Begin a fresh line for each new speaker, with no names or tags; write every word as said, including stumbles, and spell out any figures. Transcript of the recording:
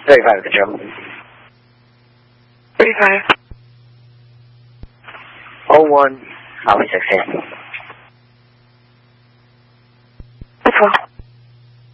thirty-five, control.
thirty-five.
oh one, Alpha six here.
That's all.